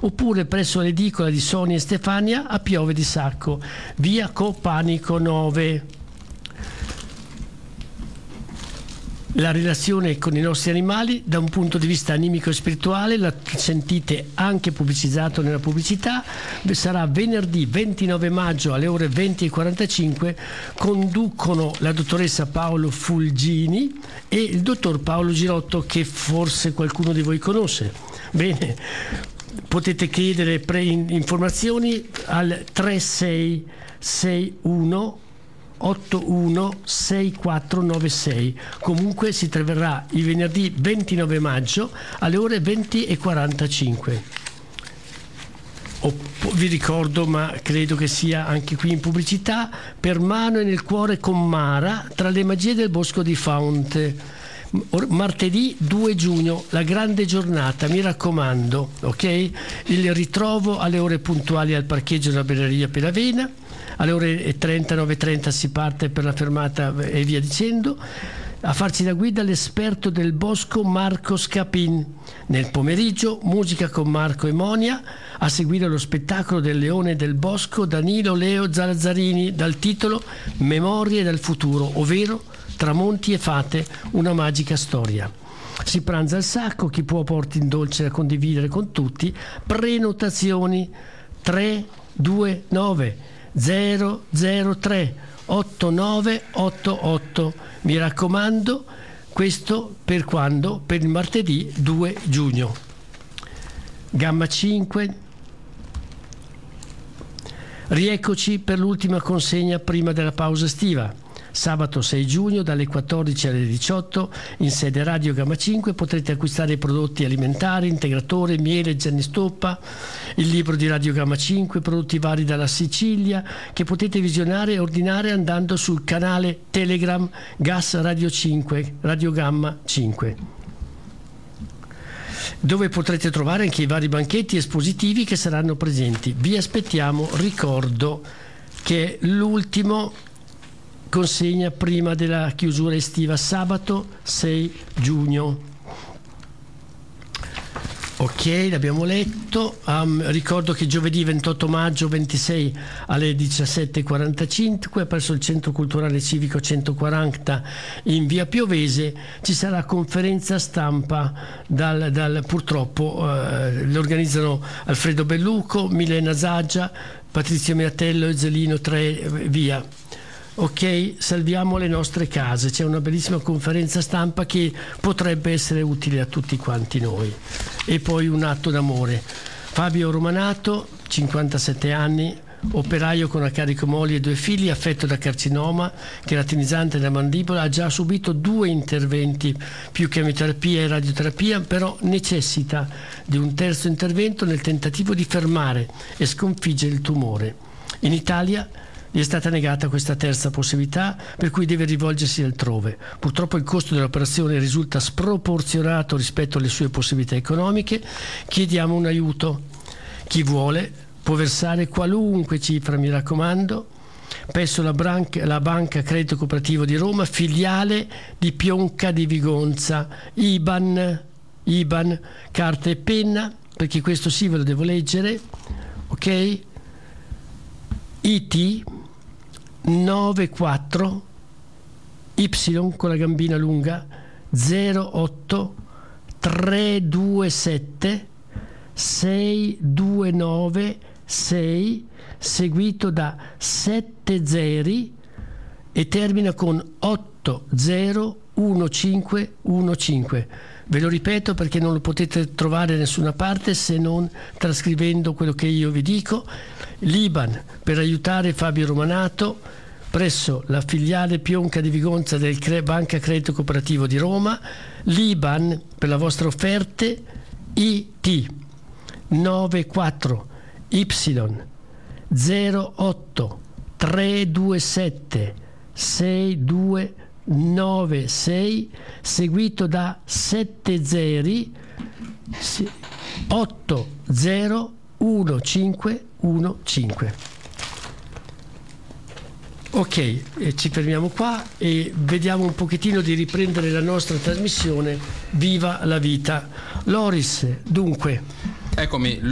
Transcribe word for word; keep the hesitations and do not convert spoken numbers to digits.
oppure presso l'edicola di Sonia e Stefania a Piove di Sacco, via Copanico nove. La relazione con i nostri animali da un punto di vista animico e spirituale la sentite anche pubblicizzato nella pubblicità. Sarà venerdì ventinove maggio alle ore venti e quarantacinque. Conducono la dottoressa Paolo Fulgini e il dottor Paolo Girotto, che forse qualcuno di voi conosce. Bene, potete chiedere pre- informazioni al tre sei sei uno otto uno sei quattro nove sei. Comunque si troverà il venerdì ventinove maggio alle ore venti e quarantacinque. O, vi ricordo, ma credo che sia anche qui in pubblicità, Per mano e nel cuore con Mara, tra le magie del bosco di Fount. Martedì due giugno, la grande giornata, mi raccomando, ok? Il ritrovo alle ore puntuali al parcheggio della Belleria Pelavena. Alle ore trenta, nove e trenta si parte per la fermata e via dicendo. A farci da guida l'esperto del bosco Marco Scapin. Nel pomeriggio musica con Marco e Monia, a seguire lo spettacolo del Leone del Bosco Danilo Leo Zalazzarini dal titolo Memorie dal futuro, ovvero Tramonti e fate, una magica storia. Si pranza al sacco, chi può porti in dolce da condividere con tutti. Prenotazioni tre due nove zero zero tre otto nove otto otto. Mi raccomando, questo per quando? Per il martedì due giugno. Gamma cinque. Rieccoci per l'ultima consegna prima della pausa estiva. Sabato sei giugno dalle quattordici alle diciotto in sede Radio Gamma cinque potrete acquistare i prodotti alimentari, integratore, miele, Giannistoppa, il libro di Radio Gamma cinque, prodotti vari dalla Sicilia che potete visionare e ordinare andando sul canale Telegram Gas Radio cinque, Radio Gamma cinque, dove potrete trovare anche i vari banchetti espositivi che saranno presenti. Vi aspettiamo, ricordo che l'ultimo consegna prima della chiusura estiva, sabato sei giugno. Ok, l'abbiamo letto. Um, ricordo che giovedì ventotto maggio ventisei alle diciassette e quarantacinque presso il Centro Culturale Civico centoquaranta in via Piovese ci sarà conferenza stampa dal, dal purtroppo uh, le organizzano Alfredo Belluco, Milena Zaggia, Patrizio Miratello e Zelino tre via. Ok, salviamo le nostre case. C'è una bellissima conferenza stampa che potrebbe essere utile a tutti quanti noi. E poi un atto d'amore. Fabio Romanato, cinquantasette anni, operaio con a carico moglie e due figli, affetto da carcinoma keratinizzante della mandibola, ha già subito due interventi più chemioterapia e radioterapia, però necessita di un terzo intervento nel tentativo di fermare e sconfiggere il tumore. In Italia gli è stata negata questa terza possibilità, per cui deve rivolgersi altrove. Purtroppo il costo dell'operazione risulta sproporzionato rispetto alle sue possibilità economiche. Chiediamo un aiuto. Chi vuole può versare qualunque cifra, mi raccomando, presso la, branca, la Banca Credito Cooperativo di Roma, filiale di Pionca di Vigonza. I B A N, I B A N, carta e penna, perché questo sì ve lo devo leggere, ok? I T nove quattro Y con la gambina lunga zero otto tre due sette sei due nove sei seguito da sette zeri e termina con otto zero uno cinque uno cinque. Ve lo ripeto perché non lo potete trovare da nessuna parte se non trascrivendo quello che io vi dico. L'I B A N per aiutare Fabio Romanato presso la filiale Pionca di Vigonza del Cre- Banca Credito Cooperativo di Roma. L'I B A N per le vostre offerte I T nove quattro Y zero otto tre due sette sei due nove sei seguito da sette zeri otto zero uno cinque uno cinque. Ok, eh, ci fermiamo qua e vediamo un pochettino di riprendere la nostra trasmissione Viva la vita. Loris, dunque. Eccomi.